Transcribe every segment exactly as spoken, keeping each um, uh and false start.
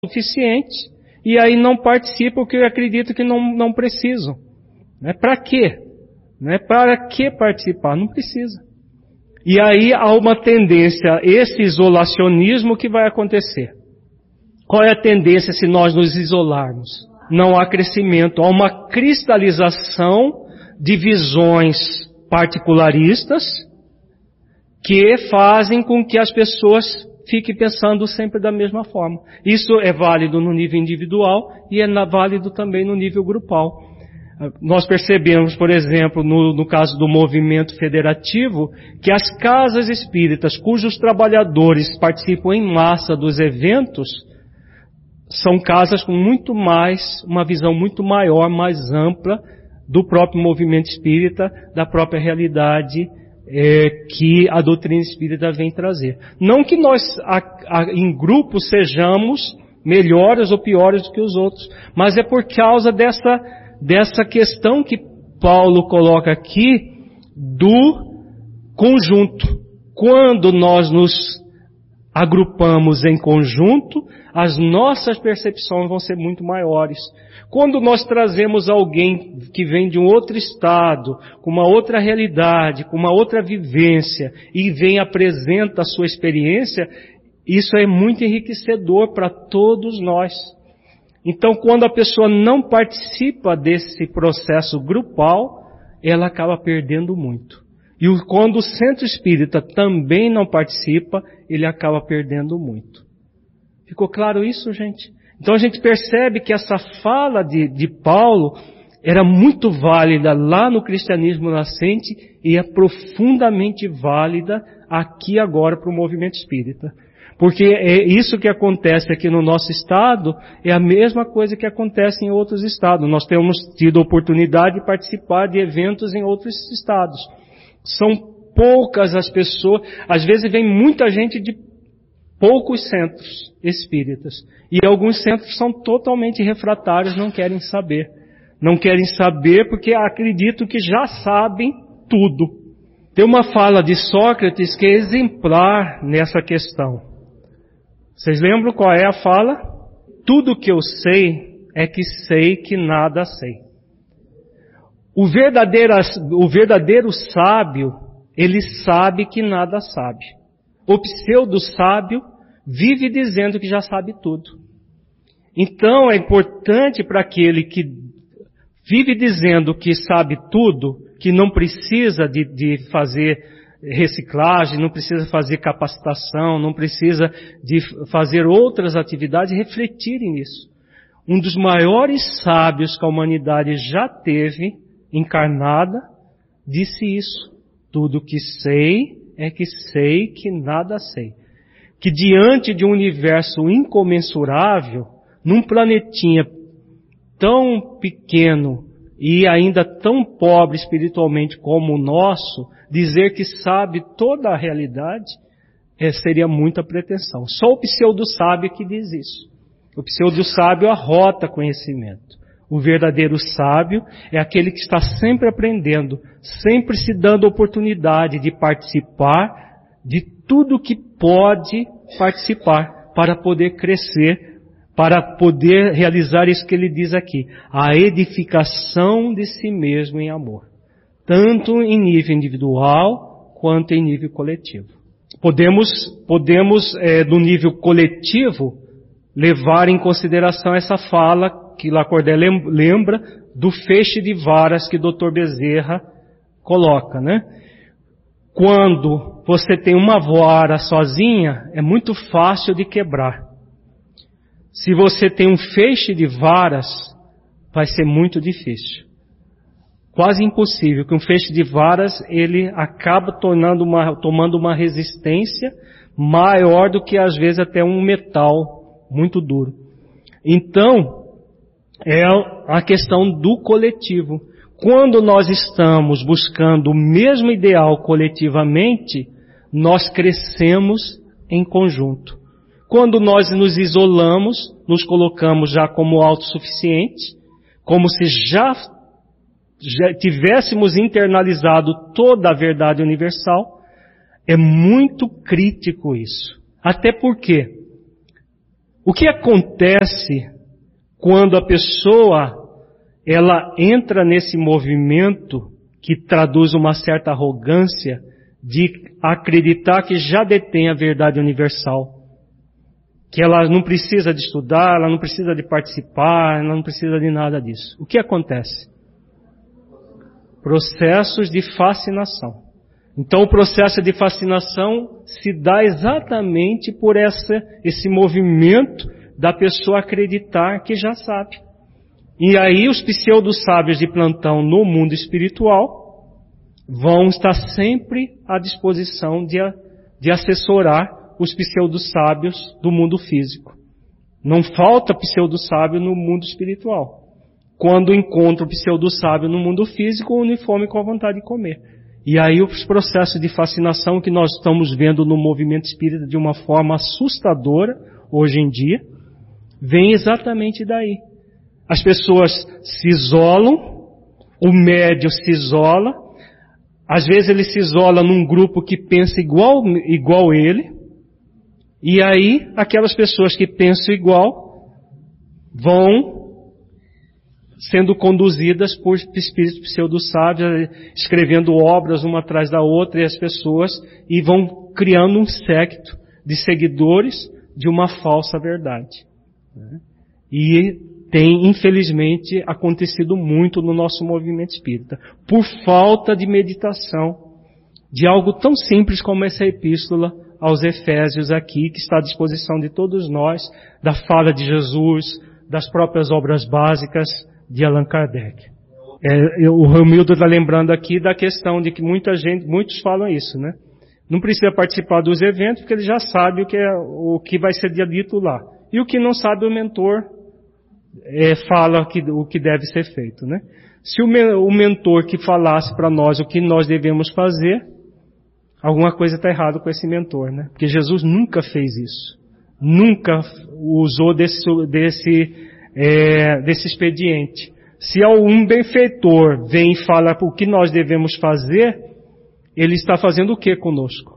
suficiente, e aí não participam porque eu acredito que não, não precisam. Né? Para quê? Né? Para que participar? Não precisa. E aí há uma tendência, esse isolacionismo que vai acontecer. Qual é a tendência se nós nos isolarmos? Não há crescimento, há uma cristalização de visões particularistas que fazem com que as pessoas fiquem pensando sempre da mesma forma. Isso é válido no nível individual e é válido também no nível grupal. Nós percebemos, por exemplo, no, no caso do movimento federativo, que as casas espíritas cujos trabalhadores participam em massa dos eventos são casas com muito mais, uma visão muito maior, mais ampla do próprio movimento espírita, da própria realidade é, que a doutrina espírita vem trazer. Não que nós, a, a, em grupo, sejamos melhores ou piores do que os outros, mas é por causa dessa, dessa questão que Paulo coloca aqui do conjunto. Quando nós nos agrupamos em conjunto, as nossas percepções vão ser muito maiores. Quando nós trazemos alguém que vem de um outro estado, com uma outra realidade, com uma outra vivência, e vem e apresenta a sua experiência, isso é muito enriquecedor para todos nós. Então, quando a pessoa não participa desse processo grupal, ela acaba perdendo muito. E quando o centro espírita também não participa, ele acaba perdendo muito. Ficou claro isso, gente? Então a gente percebe que essa fala de, de Paulo era muito válida lá no cristianismo nascente e é profundamente válida aqui agora para o movimento espírita. Porque é isso que acontece aqui no nosso estado, é a mesma coisa que acontece em outros estados. Nós temos tido a oportunidade de participar de eventos em outros estados. São poucas as pessoas, às vezes vem muita gente de poucos centros espíritas. E alguns centros são totalmente refratários, não querem saber. Não querem saber porque acreditam que já sabem tudo. Tem uma fala de Sócrates que é exemplar nessa questão. Vocês lembram qual é a fala? Tudo que eu sei é que sei que nada sei. O verdadeiro, o verdadeiro sábio, ele sabe que nada sabe. O pseudo-sábio vive dizendo que já sabe tudo. Então é importante para aquele que vive dizendo que sabe tudo, que não precisa de, de fazer reciclagem, não precisa fazer capacitação, não precisa de fazer outras atividades, refletirem nisso. Um dos maiores sábios que a humanidade já teve, encarnada, disse isso. Tudo que sei é que sei que nada sei. Que diante de um universo incomensurável, num planetinha tão pequeno e ainda tão pobre espiritualmente como o nosso, dizer que sabe toda a realidade é, seria muita pretensão. Só o pseudo-sábio que diz isso. O pseudo-sábio arrota conhecimento. O verdadeiro sábio é aquele que está sempre aprendendo, sempre se dando oportunidade de participar de tudo que pode participar para poder crescer, para poder realizar isso que ele diz aqui, a edificação de si mesmo em amor, tanto em nível individual quanto em nível coletivo. Podemos, podemos é, no nível coletivo, levar em consideração essa fala que Lacordaire lembra do feixe de varas que doutor Bezerra coloca, né? Quando você tem uma vara sozinha, é muito fácil de quebrar. Se você tem um feixe de varas, vai ser muito difícil. Quase impossível, que um feixe de varas, ele acaba tornando uma, tomando uma resistência maior do que às vezes até um metal muito duro. Então, é a questão do coletivo. Quando nós estamos buscando o mesmo ideal coletivamente, nós crescemos em conjunto. Quando nós nos isolamos, nos colocamos já como autossuficientes, como se já, já tivéssemos internalizado toda a verdade universal, é muito crítico isso. Até porque O que acontece quando a pessoa ela entra nesse movimento que traduz uma certa arrogância de acreditar que já detém a verdade universal, que ela não precisa de estudar, ela não precisa de participar, ela não precisa de nada disso. O que acontece? Processos de fascinação. Então o processo de fascinação se dá exatamente por essa, esse movimento da pessoa acreditar que já sabe. E aí os pseudo-sábios de plantão no mundo espiritual vão estar sempre à disposição de, de assessorar os pseudo-sábios do mundo físico. Não falta pseudo-sábio no mundo espiritual. Quando encontra o pseudo-sábio no mundo físico, une fome com a vontade de comer. E aí os processos de fascinação que nós estamos vendo no movimento espírita de uma forma assustadora, hoje em dia, vem exatamente daí. As pessoas se isolam, o médium se isola, às vezes ele se isola num grupo que pensa igual, igual ele, e aí aquelas pessoas que pensam igual vão sendo conduzidas por espíritos pseudo-sábios, escrevendo obras uma atrás da outra, e as pessoas, e vão criando um séquito de seguidores de uma falsa verdade. E tem, infelizmente, acontecido muito no nosso movimento espírita, por falta de meditação, de algo tão simples como essa epístola aos Efésios aqui, que está à disposição de todos nós, da fala de Jesus, das próprias obras básicas de Allan Kardec. É, o Romildo está lembrando aqui da questão de que muita gente, muitos falam isso, né? Não precisa participar dos eventos porque ele já sabe o que, é, o que vai ser dito lá. E o que não sabe, o mentor é, fala que, o que deve ser feito, né? Se o, me, o mentor que falasse para nós o que nós devemos fazer, alguma coisa está errada com esse mentor, né? Porque Jesus nunca fez isso. Nunca usou desse, desse, é, desse expediente. Se algum benfeitor vem e fala o que nós devemos fazer, ele está fazendo o que conosco?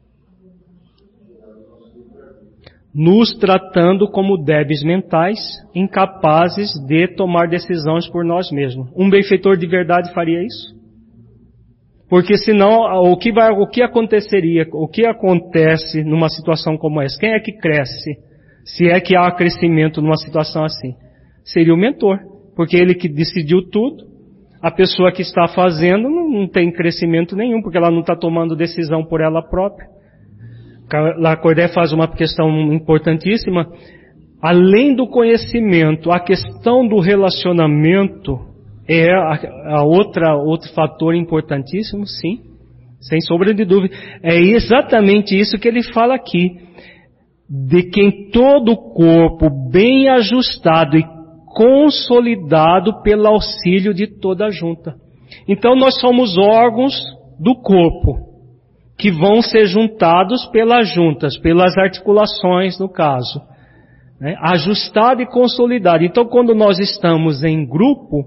Nos tratando como débeis mentais, incapazes de tomar decisões por nós mesmos. Um benfeitor de verdade faria isso? Porque senão, o que vai, o que aconteceria, o que acontece numa situação como essa? Quem é que cresce? Se é que há crescimento numa situação assim? Seria o mentor. Porque ele que decidiu tudo, a pessoa que está fazendo não, não tem crescimento nenhum, porque ela não está tomando decisão por ela própria. Lacordaire faz uma questão importantíssima. Além do conhecimento, a questão do relacionamento é a, a outra, outro fator importantíssimo, sim, sem sombra de dúvida. É exatamente isso que ele fala aqui, de que em todo o corpo bem ajustado e consolidado pelo auxílio de toda a junta. Então nós somos órgãos do corpo, que vão ser juntados pelas juntas, pelas articulações, no caso. Né? Ajustado e consolidado. Então quando nós estamos em grupo,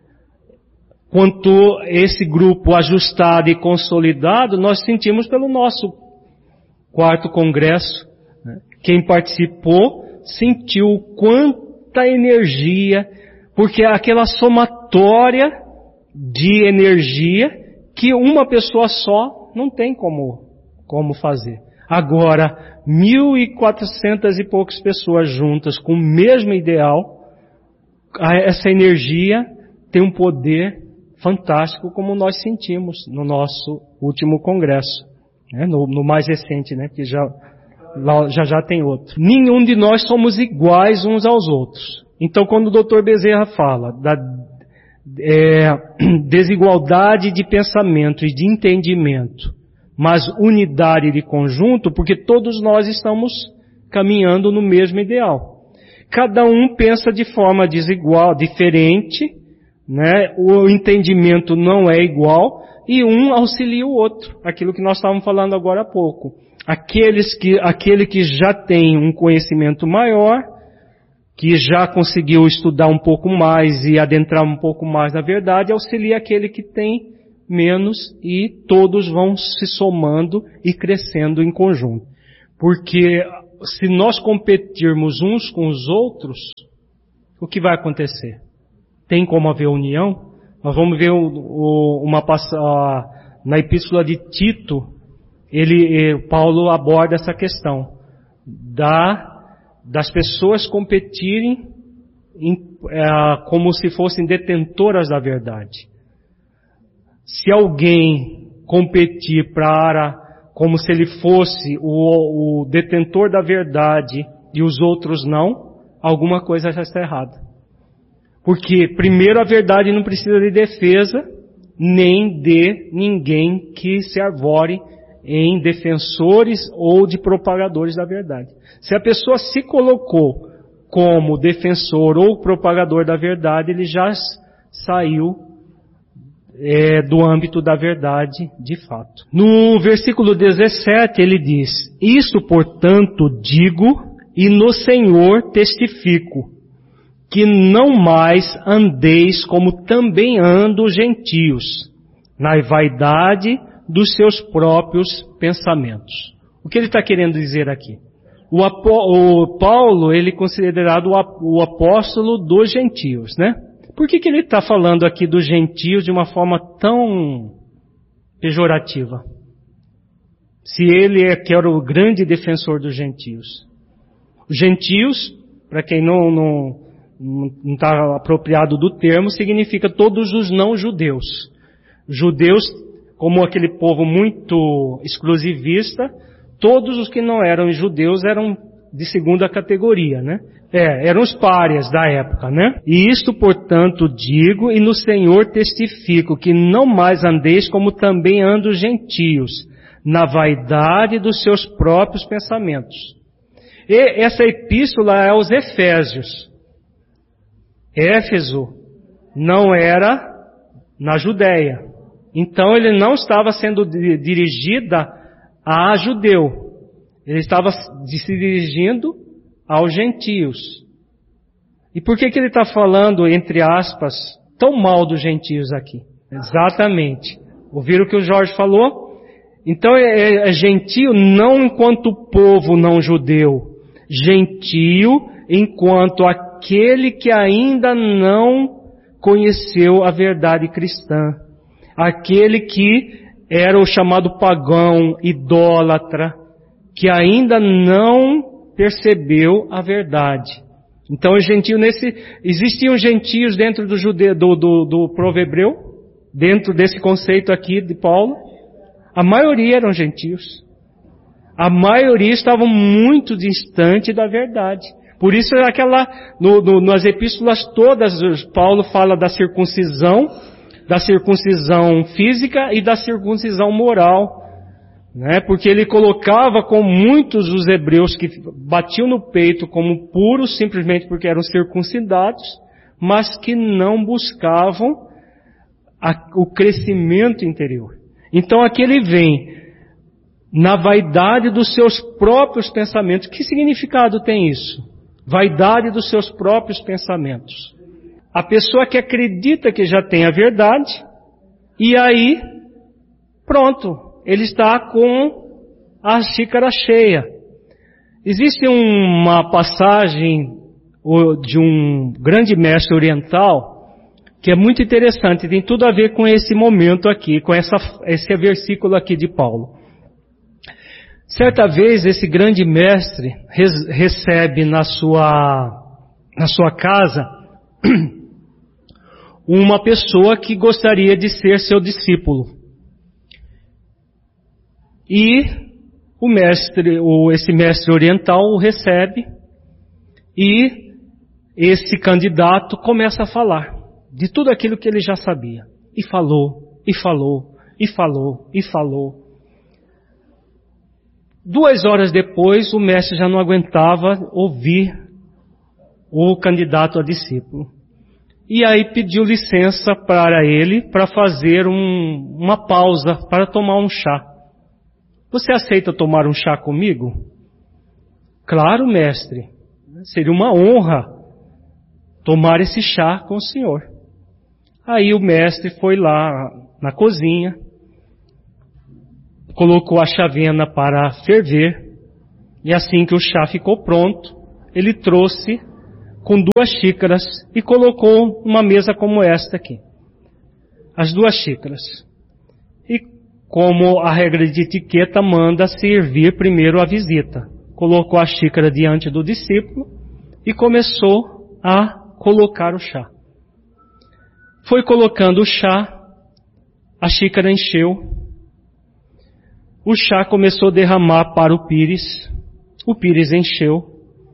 quanto esse grupo ajustado e consolidado, nós sentimos pelo nosso quarto congresso. Né? Quem participou sentiu o quanto a energia, porque é aquela somatória de energia que uma pessoa só não tem como, como fazer. Agora, mil e quatrocentas e poucas pessoas juntas com o mesmo ideal, essa energia tem um poder fantástico, como nós sentimos no nosso último congresso, né? no, no mais recente, né? Que já Já já tem outro. Nenhum de nós somos iguais uns aos outros. Então, quando o doutor Bezerra fala da é, desigualdade de pensamento e de entendimento, mas unidade de conjunto, porque todos nós estamos caminhando no mesmo ideal. Cada um pensa de forma desigual, diferente, né? O entendimento não é igual e um auxilia o outro. Aquilo que nós estávamos falando agora há pouco. Aqueles que, aquele que já tem um conhecimento maior, que já conseguiu estudar um pouco mais e adentrar um pouco mais na verdade, auxilia aquele que tem menos e todos vão se somando e crescendo em conjunto. Porque se nós competirmos uns com os outros, o que vai acontecer? Tem como haver união? Nós vamos ver o, o, uma passagem na Epístola de Tito, ele, Paulo aborda essa questão da, das pessoas competirem em, é, como se fossem detentoras da verdade. Se alguém competir para, como se ele fosse o, o detentor da verdade e os outros não, alguma coisa já está errada. Porque, primeiro, a verdade não precisa de defesa, nem de ninguém que se arvore em defensores ou de propagadores da verdade. Se a pessoa se colocou como defensor ou propagador da verdade, ele já saiu é, do âmbito da verdade de fato. No versículo dezessete ele diz: Isto, portanto, digo e no Senhor testifico, que não mais andeis como também andam os gentios, na vaidade dos seus próprios pensamentos. O que ele está querendo dizer aqui? O, apó, o Paulo, ele é considerado o apóstolo dos gentios, né? Por que que ele está falando aqui dos gentios de uma forma tão pejorativa? Se ele é que era o grande defensor dos gentios. Os gentios, para quem não... não não está apropriado do termo, significa todos os não-judeus. Judeus, como aquele povo muito exclusivista, todos os que não eram judeus eram de segunda categoria, né? É, eram os párias da época, né? E isto, portanto, digo, e no Senhor testifico, que não mais andeis como também andam os gentios, na vaidade dos seus próprios pensamentos. E essa epístola é aos Efésios. Éfeso não era na Judéia. Então ele não estava sendo dirigida a judeu. Ele estava se dirigindo aos gentios. E por que que ele está falando, entre aspas, tão mal dos gentios aqui? Exatamente. Ouviram o que o Jorge falou? Então é, é gentio não enquanto povo não judeu. Gentio enquanto a aquele que ainda não conheceu a verdade cristã, aquele que era o chamado pagão, idólatra, que ainda não percebeu a verdade. Então, o gentio nesse, existiam gentios dentro do judeu, do, do, do povo hebreu, dentro desse conceito aqui de Paulo. A maioria eram gentios. A maioria estavam muito distante da verdade. Por isso, aquela, no, no, nas epístolas todas, Paulo fala da circuncisão, da circuncisão física e da circuncisão moral, né? Porque ele colocava com muitos os hebreus que batiam no peito como puros, simplesmente porque eram circuncidados, mas que não buscavam a, o crescimento interior. Então aqui ele vem na vaidade dos seus próprios pensamentos. Que significado tem isso? Vaidade dos seus próprios pensamentos. A pessoa que acredita que já tem a verdade, e aí, pronto, ele está com a xícara cheia. Existe uma passagem de um grande mestre oriental, que é muito interessante, tem tudo a ver com esse momento aqui, com essa, esse versículo aqui de Paulo. Certa vez esse grande mestre recebe na sua, na sua casa uma pessoa que gostaria de ser seu discípulo. E o mestre, o, esse mestre oriental o recebe e esse candidato começa a falar de tudo aquilo que ele já sabia. E falou, e falou, e falou, e falou. Duas horas depois, o mestre já não aguentava ouvir o candidato a discípulo. E aí pediu licença para ele para fazer um, uma pausa, para tomar um chá. Você aceita tomar um chá comigo? Claro, mestre. Seria uma honra tomar esse chá com o senhor. Aí o mestre foi lá na cozinha, colocou a chávena para ferver E assim que o chá ficou pronto, ele trouxe com duas xícaras e colocou numa mesa como esta aqui. As duas xícaras. E como a regra de etiqueta manda servir primeiro a visita. Colocou a xícara diante do discípulo e começou a colocar o chá. Foi colocando o chá, a xícara encheu, o chá começou a derramar para o pires, o pires encheu,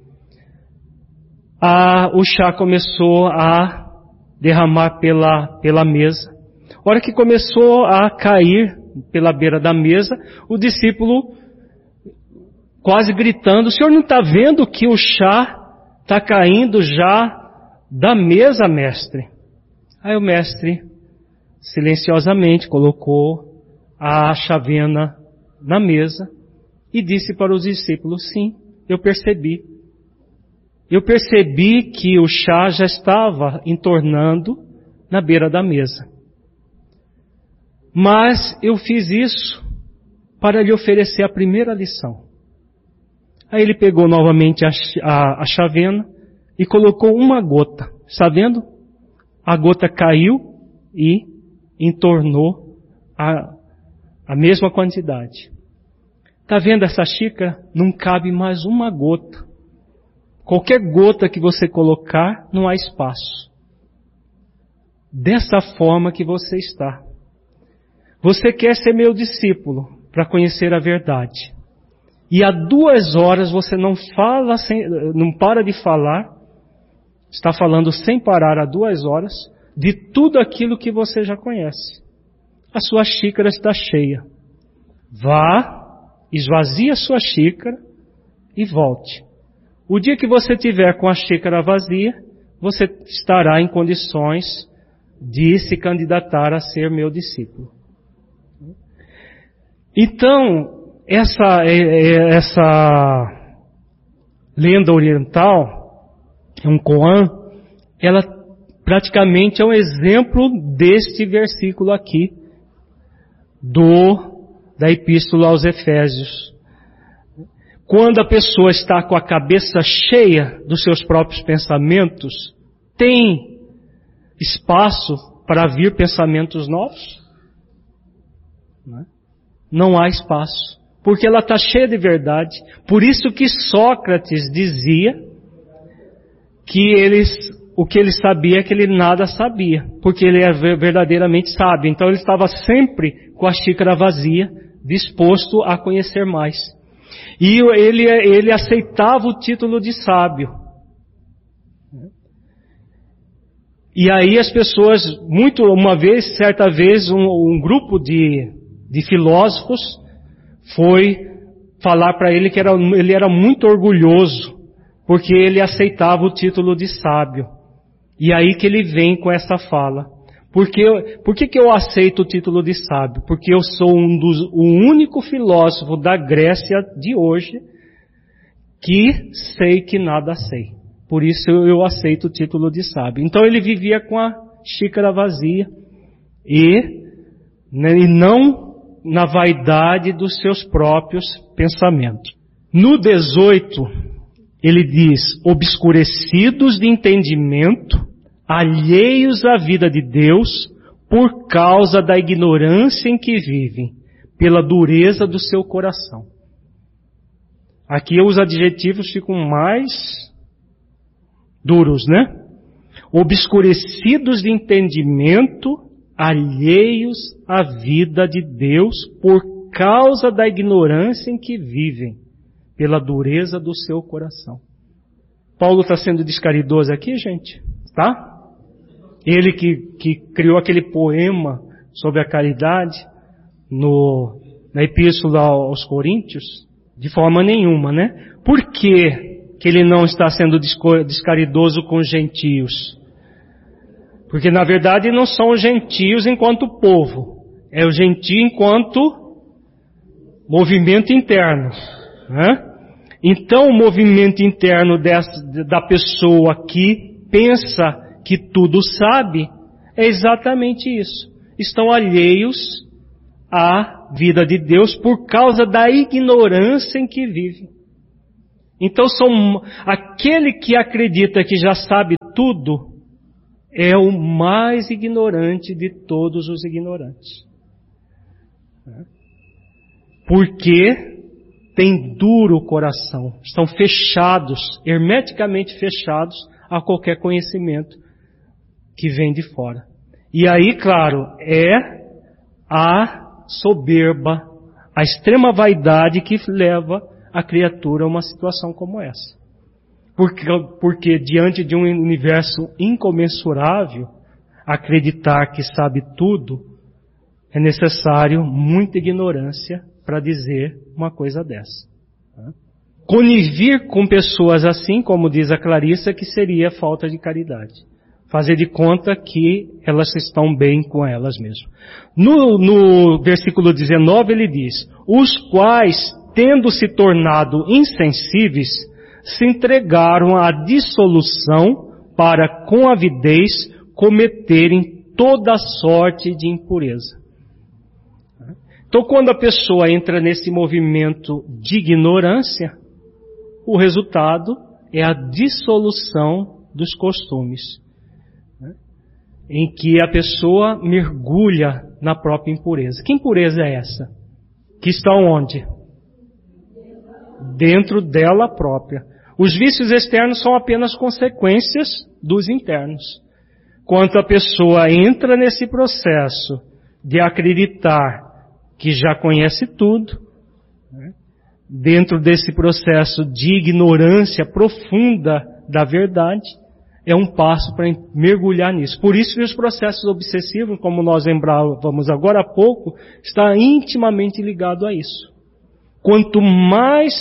a, o chá começou a derramar pela, pela mesa. A hora que começou a cair pela beira da mesa, o discípulo quase gritando, o senhor não está vendo que o chá está caindo já da mesa, mestre? Aí o mestre silenciosamente colocou a chavena na mesa e disse para os discípulos, sim, eu percebi. Eu percebi que o chá já estava entornando na beira da mesa. Mas eu fiz isso para lhe oferecer a primeira lição. Aí ele pegou novamente a, a, a chavena e colocou uma gota. Está vendo? A gota caiu e entornou a, a mesma quantidade. Está vendo essa xícara? Não cabe mais uma gota. Qualquer gota que você colocar, não há espaço. Dessa forma que você está. Você quer ser meu discípulo para conhecer a verdade. E há duas horas você não fala, sem, não para de falar, está falando sem parar há duas horas, de tudo aquilo que você já conhece. A sua xícara está cheia. Vá, esvazie a sua xícara e volte. O dia que você tiver com a xícara vazia, você estará em condições de se candidatar a ser meu discípulo. Então, essa, essa lenda oriental, um Koan, ela praticamente é um exemplo deste versículo aqui, do, da Epístola aos Efésios. Quando a pessoa está com a cabeça cheia dos seus próprios pensamentos, tem espaço para vir pensamentos novos? Não é? Não há espaço, porque ela está cheia de verdade. Por isso que Sócrates dizia que eles, o que ele sabia é que ele nada sabia, porque ele é verdadeiramente sábio. Então ele estava sempre com a xícara vazia, disposto a conhecer mais. E ele, ele aceitava o título de sábio. E aí as pessoas, muito, uma vez, certa vez, um, um grupo de de filósofos, foi falar para ele que era, ele era muito orgulhoso, porque ele aceitava o título de sábio. E aí que ele vem com essa fala. Porque, por que que eu aceito o título de sábio? Porque eu sou um dos, o único filósofo da Grécia de hoje que sei que nada sei. Por isso eu, eu aceito o título de sábio. Então ele vivia com a xícara vazia e, né, e não na vaidade dos seus próprios pensamentos. No dezoito, ele diz, obscurecidos de entendimento, alheios à vida de Deus, por causa da ignorância em que vivem, pela dureza do seu coração. Aqui os adjetivos ficam mais duros, né? Obscurecidos de entendimento, alheios à vida de Deus por causa da ignorância em que vivem, pela dureza do seu coração. Paulo está sendo descaridoso aqui, gente? Tá? Ele que, que criou aquele poema sobre a caridade no, na Epístola aos Coríntios? De forma nenhuma, né? Por que, que ele não está sendo descaridoso com os gentios? Porque na verdade não são os gentios enquanto povo, é o gentio enquanto movimento interno, né? Então o movimento interno dessa, da pessoa que pensa que tudo sabe, é exatamente isso. Estão alheios à vida de Deus por causa da ignorância em que vivem. Então são, aquele que acredita que já sabe tudo é o mais ignorante de todos os ignorantes. Porque tem duro coração, estão fechados, hermeticamente fechados a qualquer conhecimento que vem de fora. E aí, claro, é a soberba, a extrema vaidade que leva a criatura a uma situação como essa. Porque, porque diante de um universo incomensurável, acreditar que sabe tudo, é necessário muita ignorância para dizer uma coisa dessa. Conivir com pessoas assim, como diz a Clarissa, que seria falta de caridade. Fazer de conta que elas estão bem com elas mesmas. No, no versículo dezenove ele diz, os quais, tendo se tornado insensíveis, se entregaram à dissolução para, com avidez, cometerem toda sorte de impureza. Então, quando a pessoa entra nesse movimento de ignorância, o resultado é a dissolução dos costumes, né? Em que a pessoa mergulha na própria impureza. Que impureza é essa? Que está onde? Dentro dela própria. Os vícios externos são apenas consequências dos internos. Quando a pessoa entra nesse processo de acreditar que já conhece tudo, né? Dentro desse processo de ignorância profunda da verdade, é um passo para mergulhar nisso. Por isso que os processos obsessivos, como nós lembrávamos agora há pouco, está intimamente ligado a isso. Quanto mais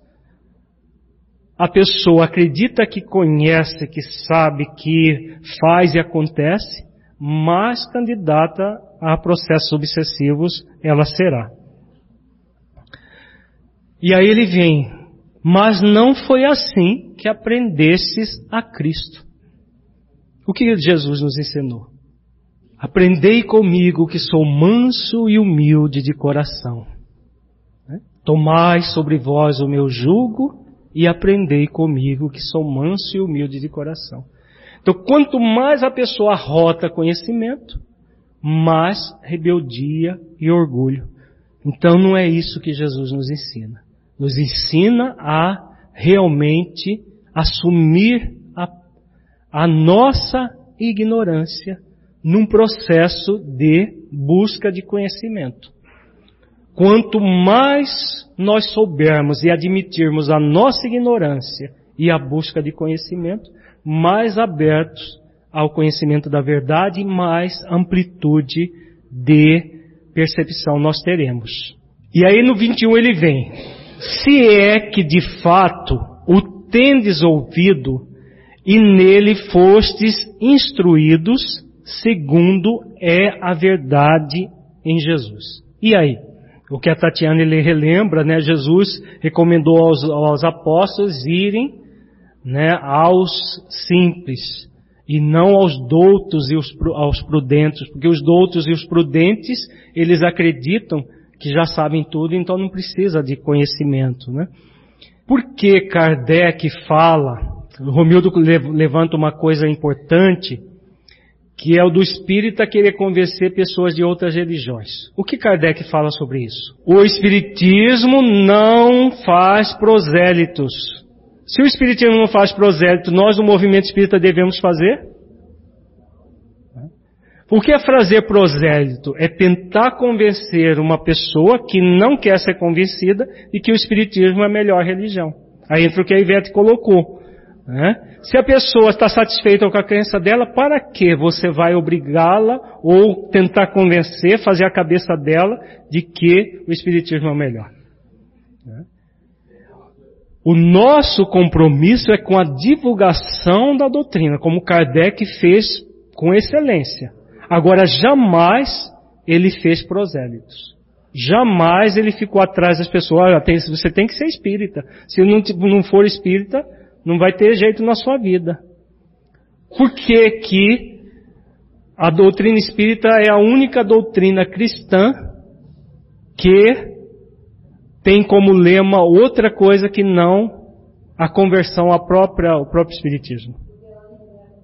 a pessoa acredita que conhece, que sabe, que faz e acontece, mais candidata a processos obsessivos ela será. E aí ele vem, mas não foi assim que aprendestes a Cristo. O que Jesus nos ensinou? Aprendei comigo que sou manso e humilde de coração. Tomai sobre vós o meu jugo e aprendei comigo que sou manso e humilde de coração. Então, quanto mais a pessoa arrota conhecimento, mais rebeldia e orgulho. Então, não é isso que Jesus nos ensina. Nos ensina a realmente assumir a, a nossa ignorância num processo de busca de conhecimento. Quanto mais nós soubermos e admitirmos a nossa ignorância e a busca de conhecimento, mais abertos ao conhecimento da verdade e mais amplitude de percepção nós teremos. E aí no vinte e um ele vem, se é que de fato o tendes ouvido e nele fostes instruídos segundo é a verdade em Jesus. E aí? O que a Tatiana ele relembra, né? Jesus recomendou aos, aos apóstolos irem, né, aos simples e não aos doutos e os, aos prudentes, porque os doutos e os prudentes eles acreditam que já sabem tudo, então não precisa de conhecimento, né? Por que Kardec fala, o Romildo levanta uma coisa importante, que é o do espírita querer convencer pessoas de outras religiões. O que Kardec fala sobre isso? O espiritismo não faz prosélitos. Se o espiritismo não faz prosélito, nós do movimento espírita devemos fazer? O que é fazer prosélito? É tentar convencer uma pessoa que não quer ser convencida de que o espiritismo é a melhor religião. Aí entra o que a Ivete colocou, né? Se a pessoa está satisfeita com a crença dela, para que você vai obrigá-la ou tentar convencer, fazer a cabeça dela de que o espiritismo é o melhor? O nosso compromisso é com a divulgação da doutrina, como Kardec fez com excelência. Agora, jamais ele fez prosélitos. Jamais ele ficou atrás das pessoas. Olha, tem, você tem que ser espírita. Se não, não for espírita, não vai ter jeito na sua vida. Por que que a doutrina espírita é a única doutrina cristã que tem como lema outra coisa que não a conversão à própria, ao próprio Espiritismo.